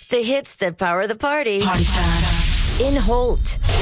The hits that power the party. Party time. In Holt.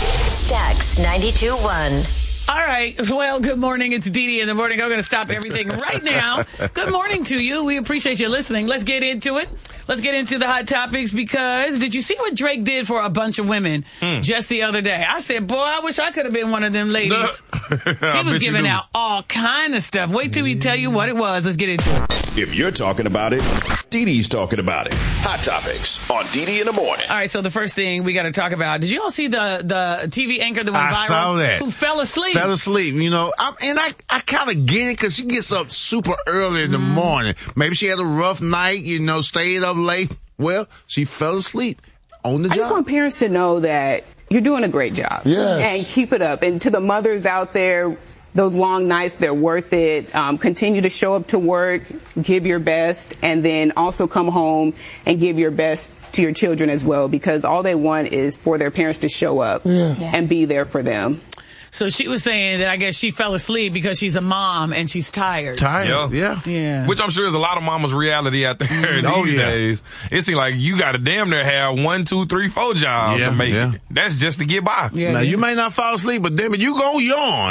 Stax 92.1. All right. Well, good morning. It's Dee Dee in the morning. I'm going to stop everything right now. Good morning to you. We appreciate you listening. Let's get into it. Let's get into the hot topics because did you see what Drake did for a bunch of women just the other day? I said, boy, I wish I could have been one of them ladies. He was giving out all kind of stuff. Wait till we tell you what it was. Let's get into it. If you're talking about it, Dee Dee's talking about it. Hot Topics on Dee Dee in the morning. All right, so the first thing we got to talk about, did you all see the TV anchor that went viral? I saw that. Who fell asleep. You know. I kind of get it because she gets up super early in the morning. Maybe she had a rough night, stayed up late. Well, she fell asleep on the job. I just want parents to know that you're doing a great job. Yes. And keep it up. And to the mothers out there, those long nights, they're worth it. Continue to show up to work, give your best, and then also come home and give your best to your children as well, because all they want is for their parents to show up and be there for them. So she was saying that I guess she fell asleep because she's a mom and she's tired. Yeah. Which I'm sure is a lot of mama's reality out there these days. It seems like you got to damn near have 1, 2, 3, 4 jobs to make it. That's just to get by. Yeah, now, you may not fall asleep, but damn it, you gonna yawn.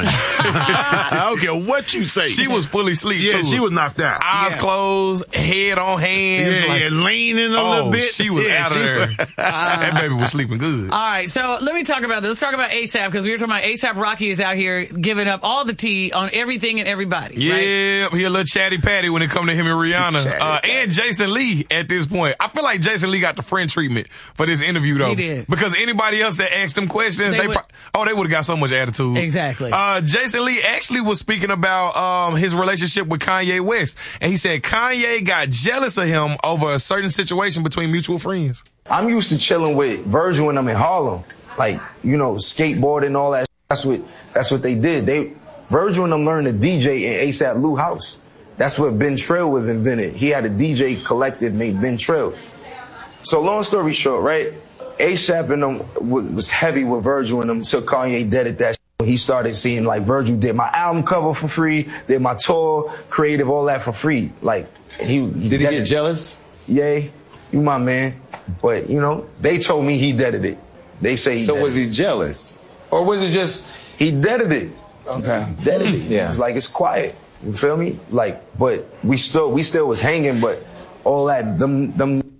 I don't care what you say. She was fully asleep, Yeah, too. she was knocked out. Eyes closed, head on hands. Leaning a little bit. She was out of there. That baby was sleeping good. All right, so let me talk about this. Let's talk about ASAP, because we were talking about ASAP Rocky is out here giving up all the tea on everything and everybody. Yeah, right? he a little chatty patty when it come to him and Rihanna. And Jason Lee at this point. I feel like Jason Lee got the friend treatment for this interview, though. He did. Because anybody else that asked him questions, they would have got so much attitude. Exactly. Jason Lee actually was speaking about his relationship with Kanye West. And he said Kanye got jealous of him over a certain situation between mutual friends. I'm used to chilling with Virgil and them in Harlem. Like, skateboarding and all that. That's what they did. Virgil and them learned to DJ in ASAP Lou house. That's where Ben Trail was invented. He had a DJ collective named Ben Trail. So long story short, right? ASAP and them was heavy with Virgil and them until Kanye deaded that shit. He started seeing like Virgil did my album cover for free, did my tour, creative, all that for free. Like did he get jealous? Yeah, you my man. But they told me he deaded it. They say he was he jealous? Or was it just he deaded it? Okay. Deaded it. Yeah. Like it's quiet. You feel me? Like, but we still was hanging, but all that them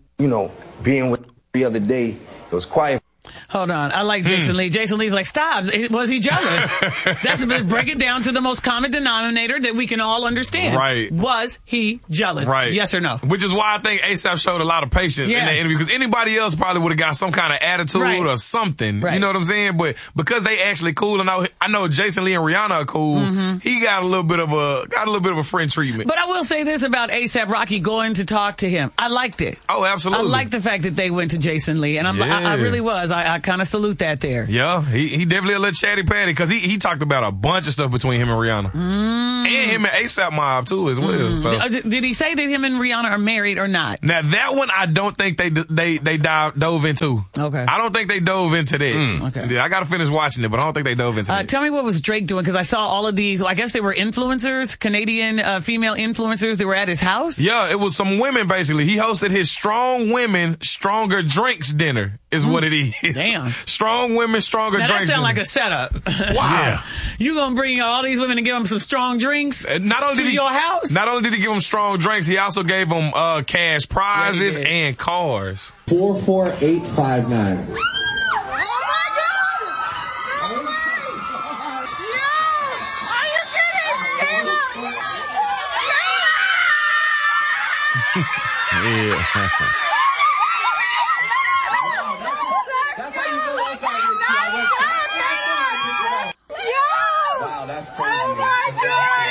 being with the other day, it was quiet. Hold on. I like Jason Lee. Jason Lee's like, stop. Was he jealous? That's break it down to the most common denominator that we can all understand. Right. Was he jealous? Right. Yes or no? Which is why I think ASAP showed a lot of patience in that interview, because anybody else probably would have got some kind of attitude or something. Right. You know what I'm saying? But because they actually cool, and I know Jason Lee and Rihanna are cool, he got a little bit of a friend treatment. But I will say this about ASAP Rocky going to talk to him. I liked it. Oh, absolutely. I liked the fact that they went to Jason Lee, and I really was. I kind of salute that there. Yeah, he definitely a little chatty patty, because he talked about a bunch of stuff between him and Rihanna. And him and ASAP Mob too as well. So. Did he say that him and Rihanna are married or not? Now that one I don't think they dove into. Okay. I don't think they dove into that. Okay. Yeah, I got to finish watching it, but I don't think they dove into that. Tell me what was Drake doing, because I saw all of these. I guess they were influencers, Canadian female influencers that were at his house. Yeah, it was some women basically. He hosted his Strong Women, Stronger Drinks dinner. Is what it is. Damn. Strong women, stronger drinks. That sounds like a setup. Wow. Yeah. You gonna bring all these women and give them some strong drinks to your house? Not only did he give them strong drinks, he also gave them cash prizes and cars. 44859. Yeah. Wow, that's crazy. Oh my God!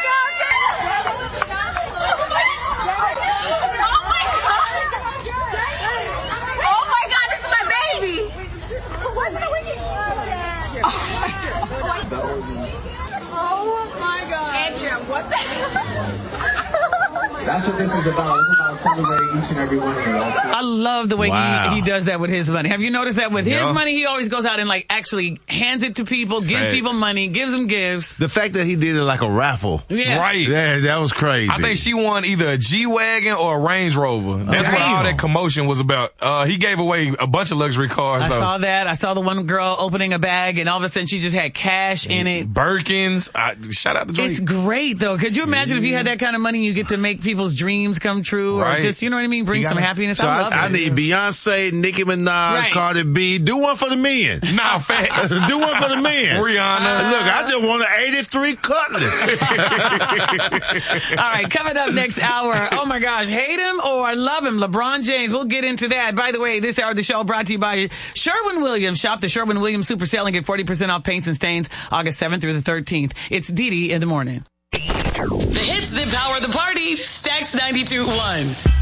Oh my God! This is my baby. Oh my God! Andrew, what the? That's what this is about. It's about about celebrating each and every one of you. I love the way he does that with his money. Have you noticed that with his money, he always goes out and like actually hands it to people, gives people money, gives them gifts. The fact that he did it like a raffle. Yeah. Right. Yeah, that was crazy. I think she won either a G-Wagon or a Range Rover. That's what all that commotion was about. He gave away a bunch of luxury cars. I saw that. I saw the one girl opening a bag and all of a sudden she just had cash in it. Birkins. Shout out to Drake. It's great though. Could you imagine if you had that kind of money, you get to make people's dreams come true or just, you know what I mean? Bring some happiness. So I love I need Beyonce, Nicki Minaj, Cardi B. Do one for the men. Nah, facts. Do one for the men. Rihanna. Look, I just want an 83 Cutlass. All right, coming up next hour. Oh my gosh, hate him or love him? LeBron James. We'll get into that. By the way, this hour of the show brought to you by Sherwin-Williams. Shop the Sherwin-Williams Super Sale and get 40% off paints and stains August 7th through the 13th. It's Dee Dee in the morning. The hits that power the party. Stacks 92.1.